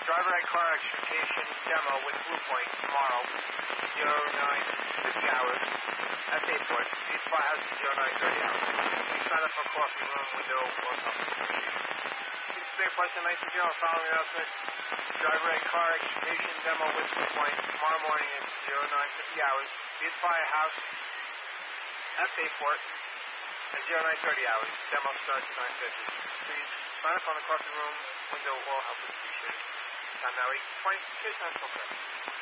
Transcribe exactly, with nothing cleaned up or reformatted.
driver ed car extrication demo with Blue Point tomorrow, zero nine fifty hours at Bayport. Please fly house at zero nine thirty hours. Please sign up for coffee room window or something. Please stay flight to nineteen zero following announcement. Driver ed car extrication demo with Blue Point tomorrow morning at zero nine fifty hours. Please fly house at Bayport at zero nine thirty hours. Demo starts at nine fifty. Please sign up on the coffee room window. All help is appreciated. Time now eight twenty. Chase on Fulcrum.